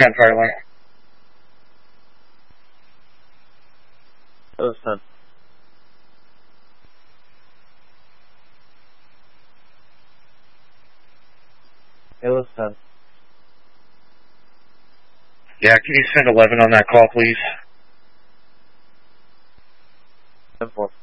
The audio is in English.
10 Fireline. That was 10. It was 10. Yeah, can you send 11 on that call, please? 10-4.